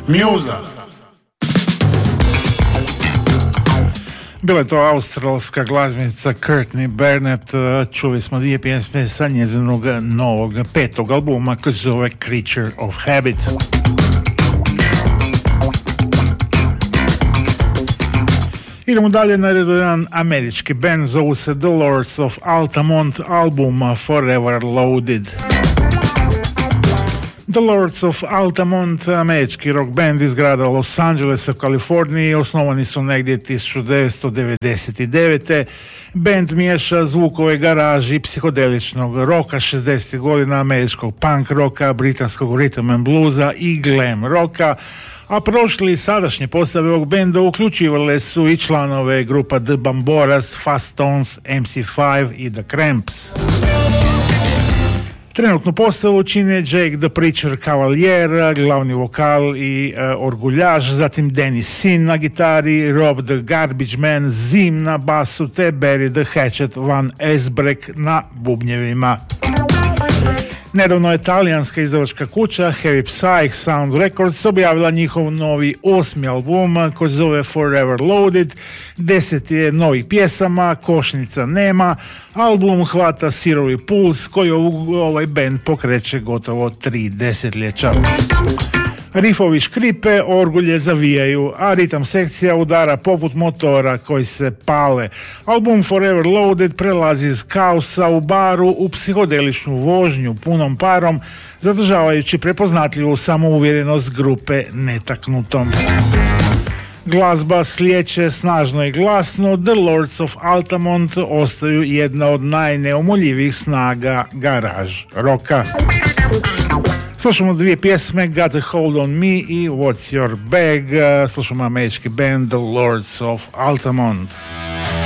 Mjuza. Bila je to australska glazbenica Courtney Barnett. Čuli smo dvije pjesme sa njezinog novog 5. albuma koji se zove Creature of Habit. Idemo dalje, na redu jedan američki band, zovu se The Lords of Altamont, album Forever Loaded. The Lords of Altamont, američki rock band iz grada Los Angelesa u Kaliforniji, osnovani su negdje 1999. Band miješa zvukove garaži i psihodeličnog roka 60. godina, američkog punk roka, britanskog rhythm and bluesa i glam roka, a prošli i sadašnje postave ovog benda uključivale su i članove grupa The Bamboras, Fast Tones, MC5 i The Cramps. Trenutnu postavu čine Jake the Preacher Cavalier, glavni vokal i orguljaž, zatim Dennis Sin na gitari, Rob the Garbage Man Zim na basu te Barry the Hatchet Van Esbrek na bubnjevima. Nedavno je talijanska izdavačka kuća Heavy Psych Sound Records objavila njihov novi 8. album koji se zove Forever Loaded. 10 je novih pjesama, košnica nema. Album hvata sirovi puls koji ovaj band pokreće gotovo 3 desetljeća. Rifovi škripe, orgulje zavijaju, a ritam sekcija udara poput motora koji se pale. Album Forever Loaded prelazi iz kaosa u baru u psihodeličnu vožnju punom parom, zadržavajući prepoznatljivu samouvjerenost grupe netaknutom. Glazba slijeće snažno i glasno, The Lords of Altamont ostaju jedna od najneumoljivijih snaga garage roka. Slušamo dvije pjesme, Got a Hold on Me i What's Your Bag. Slušamo američki band The Lords of Altamont.